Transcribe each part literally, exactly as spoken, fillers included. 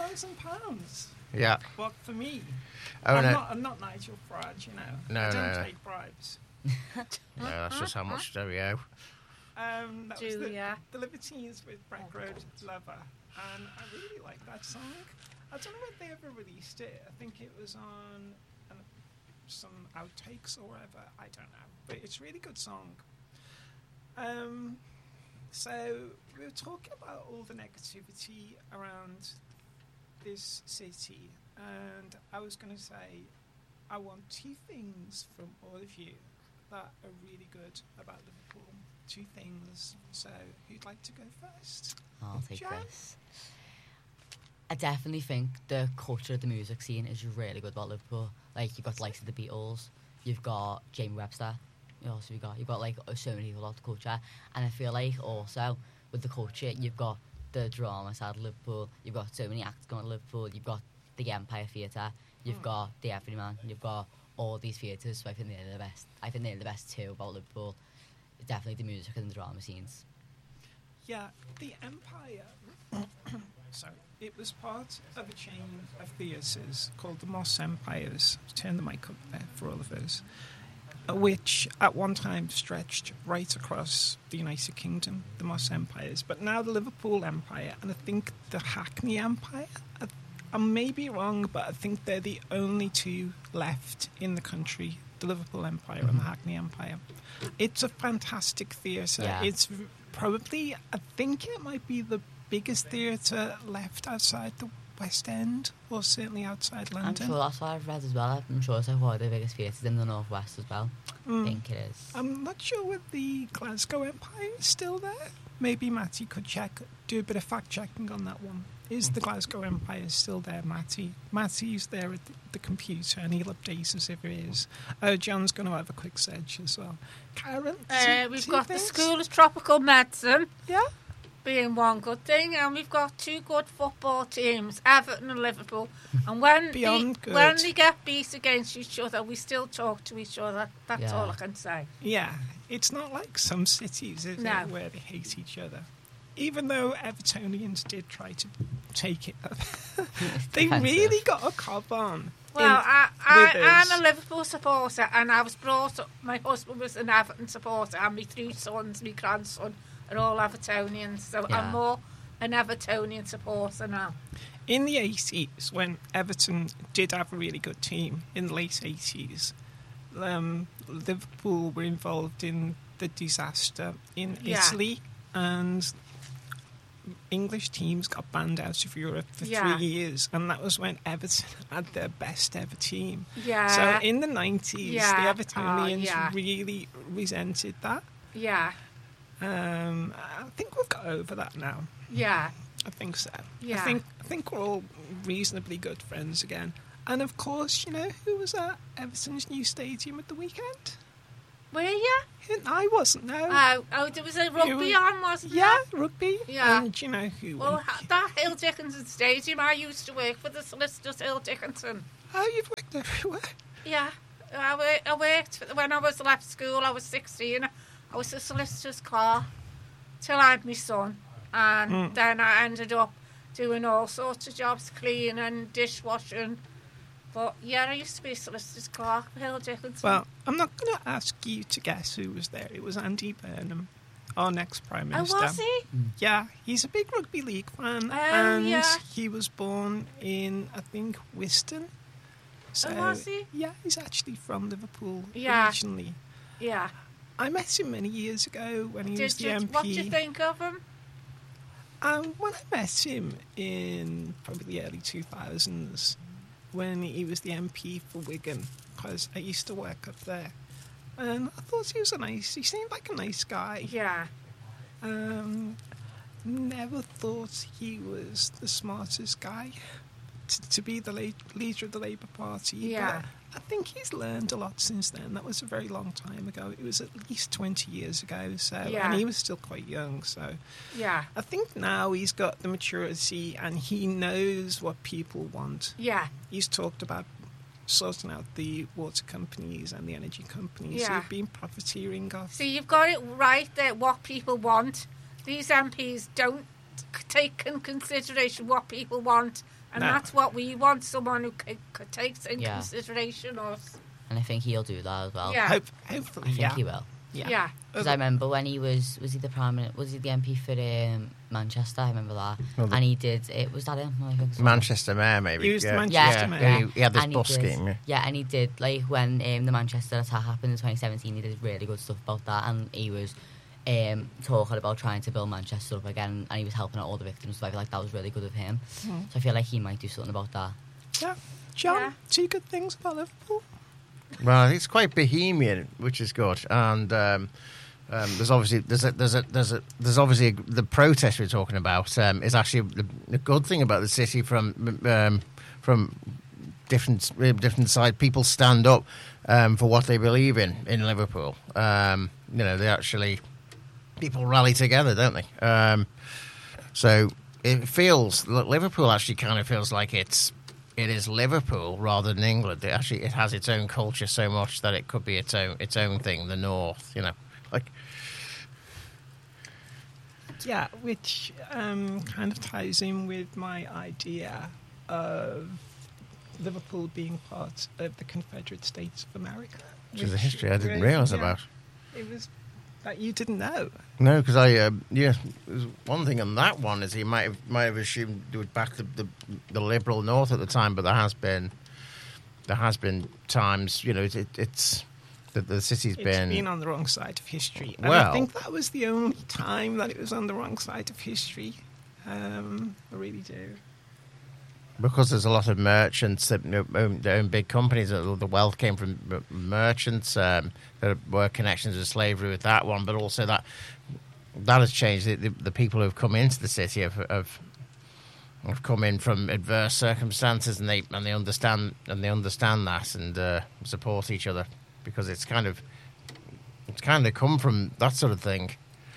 thousand pounds. Yeah. But for me, Oh, I'm, no. not, I'm not Nigel Farage, you know. No, I don't no, no. take bribes. No, that's just how much do we owe. Um, that was the, Julia. the Libertines with Breck Road Lover, and I really like that song. I don't know if they ever released it. I think it was on um, some outtakes or whatever. I don't know, but it's a really good song. Um, so we were talking about all the negativity around this city, and I was going to say I want two things from all of you that are really good about Liverpool. Two things. So who'd like to go first? I'll take Jan? this. I definitely think the culture of the music scene is really good about Liverpool. Like, you've got the likes of the Beatles, you've got Jamie Webster, you know, so you've got, you've got like so many people about the culture. And I feel like also with the culture, you've got the drama side of Liverpool, you've got so many acts going to Liverpool, you've got the Empire Theatre, you've Mm. got the Everyman, you've got all these theatres, so I think they're the best. I think they're the best too about Liverpool. It's definitely the music and the drama scenes. Yeah, the Empire. Sorry, it was part of a chain of theatres called the Moss Empires. Turn the mic up there for all of us. uh, Which at one time stretched right across the United Kingdom, the Moss Empires. But now the Liverpool Empire, and I think the Hackney Empire. I, I may be wrong, but I think they're the only two left in the country. The Liverpool Empire and the Hackney Empire. It's a fantastic theatre. Yeah. It's v- probably, I think it might be the biggest theatre left outside the West End, or certainly outside London. I'm sure that's what I've read as well. I'm sure it's like one of the biggest theatres in the North West as well. Mm. I think it is. I'm not sure whether the Glasgow Empire is still there. Maybe Matty could check, do a bit of fact checking on that one. Is the Glasgow Empire still there, Matty? Matty's there at the, the computer and he'll update us if it is. Oh, John's going to have a quick search as well. Karen? Uh, two- we've two got things? the School of Tropical Medicine Yeah? being one good thing, and we've got two good football teams, Everton and Liverpool. And when Beyond they, good. when they get beat against each other, we still talk to each other. That's Yeah. all I can say. Yeah. It's not like some cities, is No. it, where they hate each other. Even though Evertonians did try to take it up. They Defensive. really got a cob on. Well, in- I, I, with us. I'm a Liverpool supporter, and I was brought up. My husband was an Everton supporter, and my three sons, my grandson, are all Evertonians. So Yeah. I'm more an Evertonian supporter now. In the eighties, when Everton did have a really good team, in the late eighties, um, Liverpool were involved in the disaster in Yeah. Italy, and English teams got banned out of Europe for Yeah. three years, and that was when Everton had their best ever team. Yeah. So in the nineties, Yeah. the Evertonians Oh, yeah. really resented that. Yeah, Um, I think we've got over that now. yeah, I think so. I Yeah. think I think we're all reasonably good friends again. And of course, you know who was at Everton's new stadium at the weekend? were you? I wasn't. No. Oh, oh, there was a rugby You- on, wasn't yeah, there? rugby. Yeah. And do you know who? Well, won? ha- that Hill Dickinson Stadium, I used to work for the solicitors Hill Dickinson. Oh, you've worked everywhere. Yeah, I, wor- I worked for, when I was left school. I was sixteen. I was a solicitor's clerk till I had my son, and Mm. then I ended up doing all sorts of jobs, cleaning, dishwashing. But yeah, I used to be a solicitor's clerk for Hill Dickinson. Well, I'm not going to ask you to guess who was there. It was Andy Burnham, our next Prime oh, Minister. was he? Yeah, he's a big rugby league fan, Oh, and yeah. he was born in, I think, Wiston. So, Oh, was he? Yeah, he's actually from Liverpool Yeah. originally. Yeah. I met him many years ago when he was Did the you, M P. what did you think of him? Um, when I met him in probably the early two thousands, when he was the M P for Wigan, because I used to work up there, and I thought he was a nice. He seemed like a nice guy. Yeah. Um, never thought he was the smartest guy to, to be the la- leader of the Labour Party. Yeah. But I think he's learned a lot since then. That was a very long time ago. It was at least twenty years ago. So, Yeah. and he was still quite young. So, Yeah. I think now he's got the maturity and he knows what people want. Yeah. He's talked about sorting out the water companies and the energy companies Yeah. who've been profiteering off. So you've got it right there, what people want. These M Ps don't c- take in consideration what people want. And No. that's what we want, someone who c- c- takes in Yeah. consideration us. And I think he'll do that as well. Yeah. Hope, I hopefully, think yeah. he will. Yeah. Yeah. Because I remember when he was, was he the prime minister, was he the M P for um, Manchester? I remember that. Well, the- and he did, it was that him? I think so. Manchester Mayor, maybe. He was the yeah. Manchester yeah. Mayor. Yeah, he, he had this And bus did, scheme. Yeah. Yeah, and he did, like, when um, the Manchester attack happened in twenty seventeen, he did really good stuff about that, and he was um, talking about trying to build Manchester up again, and he was helping out all the victims, so I feel like that was really good of him. Mm. So I feel like he might do something about that. Yeah. John, Yeah. two good things about Liverpool. Well, it's quite bohemian, which is good, and um, um, there's obviously there's a, there's a, there's a, there's obviously a, the protest we're talking about um, is actually the, the good thing about the city from um, from different different side. People stand up um, for what they believe in in Liverpool. Um, you know, they actually people rally together, don't they? Um, so it feels Liverpool actually kind of feels like it's. It is Liverpool rather than England. It actually it has its own culture so much that it could be its own its own thing. The North, you know, like Yeah, which um, kind of ties in with my idea of Liverpool being part of the Confederate States of America. which is a which history I didn't really- realise yeah, about. It was that you didn't know. No, because I um, yeah, there's one thing on that one is he might have might have assumed it would back the, the the liberal North at the time, but there has been there has been times, you know, it, it's that the city's It's been, been on the wrong side of history. And I Well- think that was the only time that it was on the wrong side of history. Um, I really do. because there's a lot of merchants that you know, own, that own big companies. uh, The wealth came from m- merchants. Um, there were connections with slavery with that one, but also that that has changed. The, the, the people who have come into the city have, have have come in from adverse circumstances, and they and they understand and they understand that and uh, support each other because it's kind of it's kind of come from that sort of thing.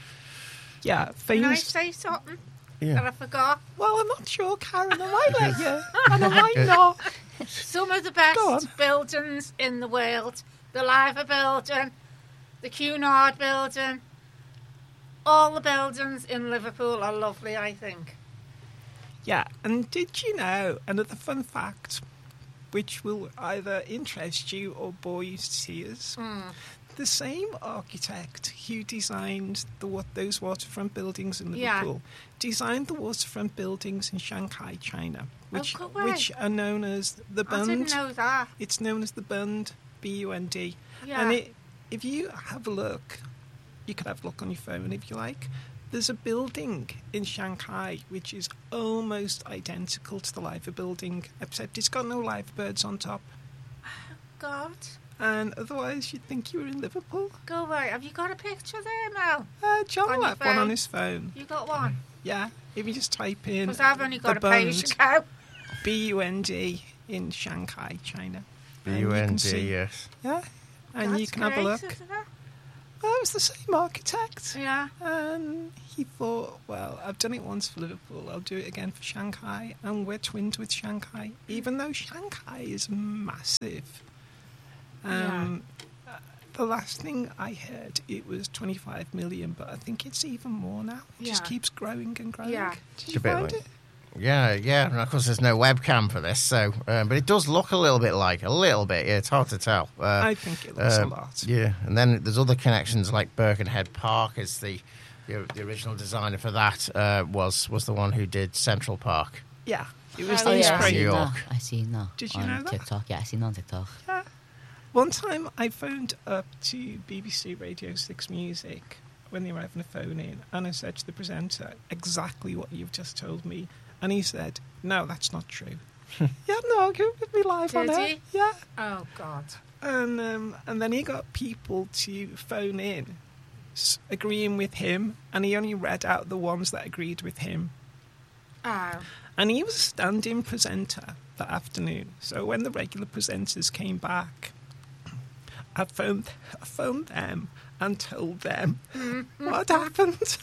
Yeah, Can I famous. say something that Yeah. I forgot? Well, I'm not sure, Karen. I might let you, and I might not. Some of the Go on. best buildings in the world. The Liver building, the Cunard building. All the buildings in Liverpool are lovely, I think. Yeah, and did you know another fun fact, which will either interest you or bore you to tears? The same architect who designed the wa- those waterfront buildings in Yeah. Liverpool designed the waterfront buildings in Shanghai, China, which cool way. which are known as the I Bund. didn't know that. It's known as the Bund, B U N D. Yeah. And it, if you have a look, you could have a look on your phone if you like. There's a building in Shanghai which is almost identical to the Liver building, except it's got no live birds on top. God, And otherwise, you'd think you were in Liverpool. go away. Have you got a picture there, Mel? Uh, John On will your have one on phone? his phone. You got one? Yeah, if you just type in Because I've only got the a page Bund, to go. B U N D in Shanghai, China. B And U you N can D, see- yes. Yeah, and you That's can have a great, look. isn't it? Well, it was the same architect. Yeah. And he thought, well, I've done it once for Liverpool, I'll do it again for Shanghai, and we're twinned with Shanghai, even though Shanghai is massive. Um, uh, The last thing I heard, it was twenty-five million, but I think it's even more now. It just Yeah. keeps growing and growing. Yeah. Did It's you a bit find like- it? Yeah, yeah, and of course there's no webcam for this, so um, but it does look a little bit like a little bit. Yeah, it's hard to tell. Uh, I think it looks um, a lot. Yeah, and then there's other connections like Birkenhead Park is the the, the original designer for that uh, was was the one who did Central Park. Yeah, it was Oh, the Oh, yeah, I Inspiration. New seen York. that. I seen that. Did you on know that? TikTok. Yeah, I seen that on TikTok. Yeah. One time I phoned up to B B C Radio six Music when they were having a phone in, and I said to the presenter exactly what you've just told me, and he said, "No, that's not true." Yeah, no, give with me live on Did air. he? Yeah, Oh, God. and um, and then he got people to phone in, s- agreeing with him, and he only read out the ones that agreed with him. Oh. And he was a stand-in presenter that afternoon. So when the regular presenters came back, I phoned, I phoned them and told them what happened.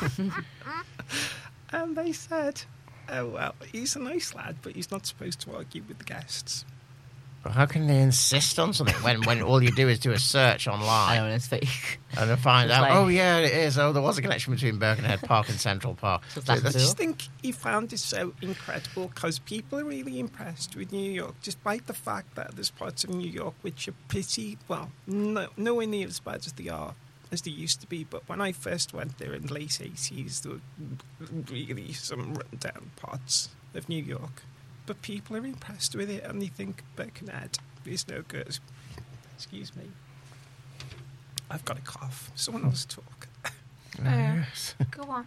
And they said, "Oh well, he's a nice lad, but he's not supposed to argue with the guests." But how can they insist on something when, when all you do is do a search I online know, and it's fake. and then find It's out, like- oh, yeah, it is. Oh, there was a connection between Birkenhead Park and Central Park. So So that's I that's- cool. just think he found it so incredible because people are really impressed with New York, despite the fact that there's parts of New York which are pretty, well, no, nowhere near as bad as they are, as they used to be. But when I first went there in the late eighties, there were really some run-down parts of New York. But people are impressed with it and they think Birkenhead is no good. Excuse me. I've got a cough. Someone else talk. Uh, go on.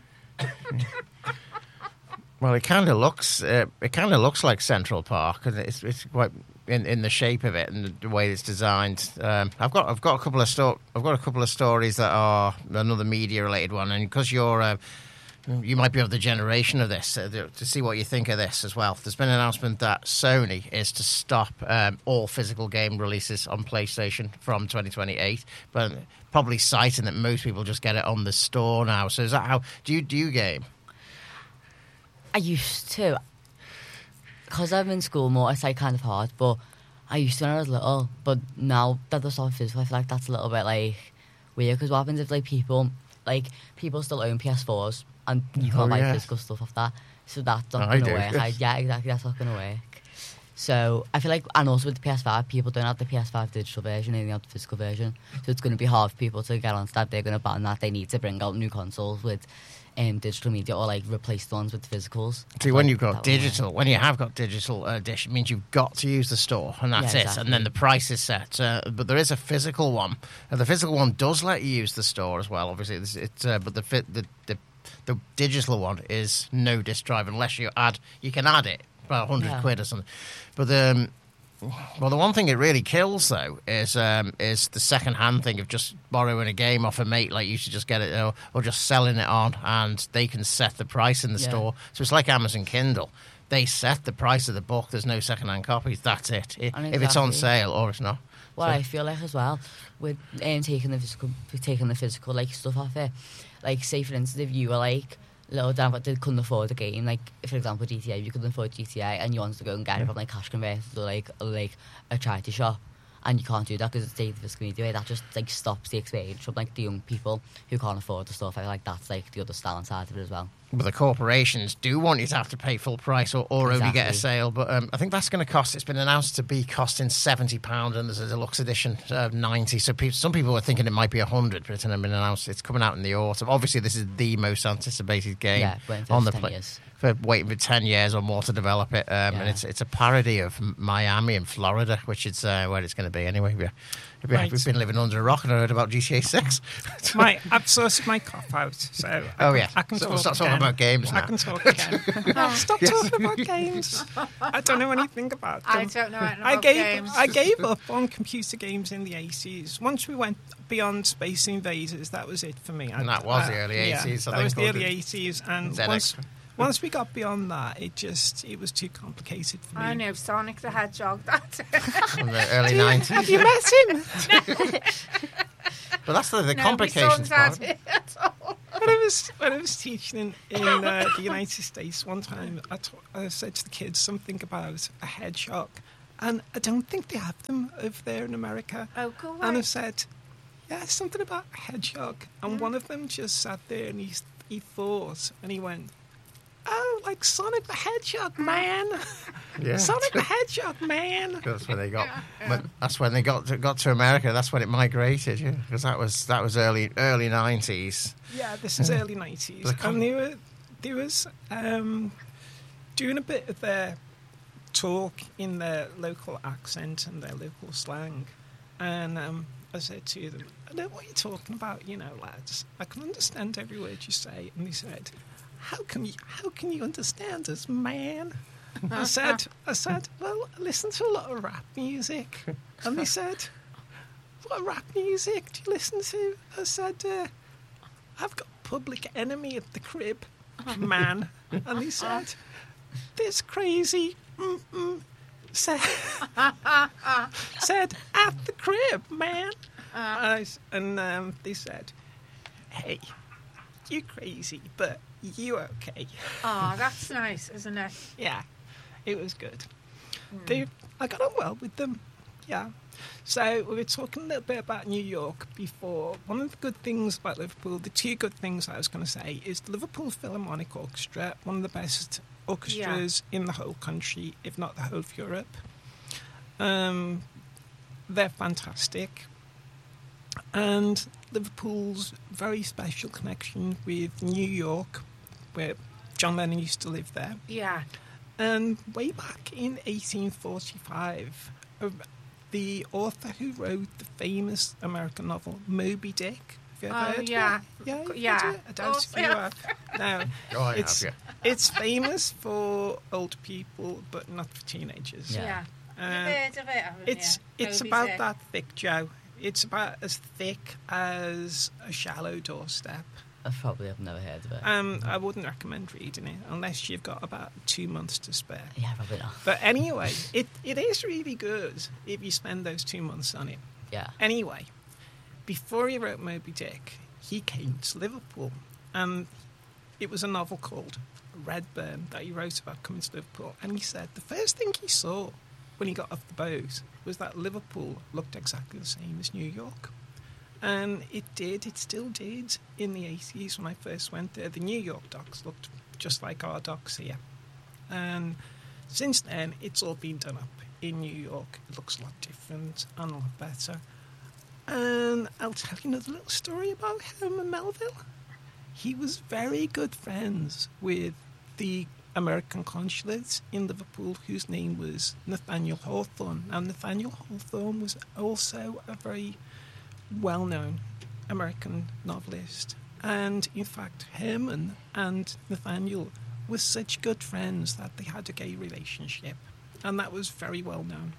Well, it kind of looks uh, it kind of looks like Central Park, and it's it's quite in, in the shape of it and the way it's designed. Um, I've got I've got a couple of sto- I've got a couple of stories that are another media related one, and because you're uh, you might be of the generation of this uh, to see what you think of this as well. There's been an announcement that Sony is to stop um, all physical game releases on PlayStation from twenty twenty-eight, but probably citing that most people just get it on the store now. So is that how do you do you game? I used to. Because I'm in school more, it's like kind of hard, but I used to when I was little. But now that there's all physical, I feel like that's a little bit like weird. Because what happens if like people, like people still own P S fours and you can't Oh, buy yeah. physical stuff off that? So that's not I going to do. work. I, yeah, exactly, that's not going to work. So I feel like, and also with the P S five, people don't have the P S five digital version, they only have the physical version. So it's going to be hard for people to get onto that. They're going to ban that. They need to bring out new consoles with um, digital media or like replace the ones with the physicals. I See, feel when like you've got that will work. digital, when you have got digital uh, edition, it means you've got to use the store, and that's Yeah, it. exactly. And then the price is set. Uh, but there is a physical one, and the physical one does let you use the store as well. Obviously, it's, it's uh, but the, fit, the the the digital one is no disc drive unless you add. You can add it about a hundred Yeah. quid or something. But the um, well, the one thing it really kills though is um, is the second hand thing of just borrowing a game off a mate, like you should just get it or, or just selling it on, and they can set the price in the Yeah. store. So it's like Amazon Kindle. They set the price of the book. There's no second hand copies. That's it. I- And If it's on exactly. sale or it's not. What So- I feel like as well with um, taking the physical, taking the physical like stuff off it, like say for instance, if you were like little down but they couldn't afford a game, like for example G T A, you couldn't afford G T A and you wanted to go and get it from like cash converters or like or, like a charity shop, and you can't do that because it's taking the physical media away. That just like stops the experience from like the young people who can't afford the stuff. I feel like that's like the other style side of it as well. But the corporations do want you to have to pay full price or, or only get a Exactly. sale. But um, I think that's going to cost, it's been announced to be costing seventy pounds, and there's a deluxe edition of ninety. So pe- some people were thinking it might be one hundred, but it's been announced it's coming out in the autumn. Obviously, this is the most anticipated game Yeah, waiting for on the the ten pla- years. for waiting for ten years or more to develop it. Um, And Yeah. it's it's a parody of M- Miami and Florida, which is uh, where it's going to be anyway. Yeah. Yeah, Right. We've been living under a rock, and I heard about G T A six. My, I've sorted my cough out, so I Oh, can, yeah. I can So talk we'll start again. talking about games I now. can talk again. Oh, stop talking about games. I don't know anything about them. I don't know anything I about gave games. I gave up on computer games in the eighties. Once we went beyond Space Invaders, that was it for me. And I- that was uh, the early yeah, eighties, I that think, was the wasn't early it? eighties, and Z X. once once we got beyond that, it just it was too complicated for me. I know Sonic the Hedgehog. That's From the early Have nineties. you met him? But that's the, the no, complications my son's part. had it at all. When I was when I was teaching in, in uh, the United States one time, I, ta- I said to the kids something about a hedgehog, and I don't think they have them over there in America. Oh, go And I away. said, yeah, something about a hedgehog, and one of them just sat there and he he thought, and he went, oh, like Sonic the Hedgehog, man. Yeah. Sonic the Hedgehog, man. That's when they got. When, that's when they got to, got to America. That's when it migrated. Yeah, because that was that was early early nineties. Yeah, this is early nineties, The com- and they were they was um, doing a bit of their talk in their local accent and their local slang, and um, I said to them, "I know what you're talking about, you know, lads. I can understand every word you say." And they said, "How can you? How can you understand us, man?" I said, "I said, well, I listen to a lot of rap music," and they said, "What rap music do you listen to?" I said, uh, I've got Public Enemy at the crib, man. And he said, this crazy mm-mm said, said, at the crib, man. And, I s- and um, they said, hey, you crazy, but you okay. Oh, that's nice, isn't it? Yeah, it was good. They, I got on well with them. Yeah. So we were talking a little bit about New York before. One of the good things about Liverpool, the two good things I was going to say, is the Liverpool Philharmonic Orchestra, one of the best orchestras yeah. in the whole country, if not the whole of Europe. Um, they're fantastic. And Liverpool's very special connection with New York, where John Lennon used to live there. Yeah. And way back in eighteen forty-five, uh, the author who wrote the famous American novel Moby Dick. Have you ever Oh, heard yeah. of it? Yeah, you've Yeah. heard it? I don't Of see you have. No, Oh, I it's, have, it's famous for old people, but not for teenagers. Yeah. Yeah. Um, You've heard of it, haven't it's you? it's Moby about Dick. that thick, Joe. It's about as thick as a shallow doorstep. I probably have never heard of it. Um, I wouldn't recommend reading it unless you've got about two months to spare. yeah, probably not. But anyway, it, it is really good if you spend those two months on it. Yeah. Anyway, before he wrote Moby Dick, he came to Liverpool, and it was a novel called Redburn that he wrote about coming to Liverpool. And he said the first thing he saw when he got off the boat was that Liverpool looked exactly the same as New York. And it did, it still did in the eighties when I first went there. The New York docks looked just like our docks here. And since then, it's all been done up in New York. It looks a lot different and a lot better. And I'll tell you another little story about Herman Melville. He was very good friends with the American consulate in Liverpool, whose name was Nathaniel Hawthorne. Now, Nathaniel Hawthorne was also a very well-known American novelist. And, in fact, Herman and Nathaniel were such good friends that they had a gay relationship. And that was very well known.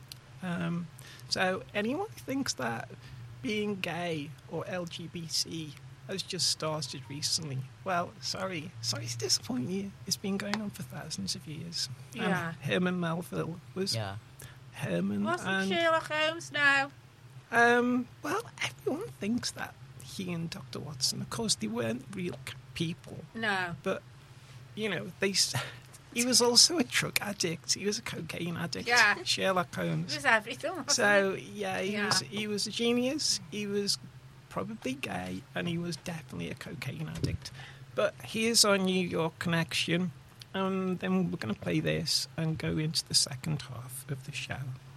Um, so anyone who thinks that being gay or L G B T has just started recently, well, sorry. Sorry to disappoint you. It's been going on for thousands of years. Um, Yeah. Herman Melville was Yeah. Herman. Wasn't and, Sherlock Holmes now? Um, well, everyone thinks that he and Doctor Watson, of course, they weren't real c- people. No. But, you know, they... s- he was also a drug addict. He was a cocaine addict. Yeah. Sherlock It Holmes. was everything, wasn't So, it? yeah, he, Yeah. Was, he was a genius. He was probably gay, and he was definitely a cocaine addict. But here's our New York connection, and then we're going to play this and go into the second half of the show.